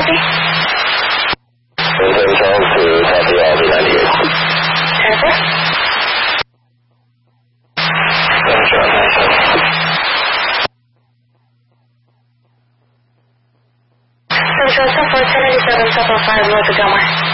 copy? Maintain Charles to copy LD98. Jennifer? Central 477 South 5 North of Delmar.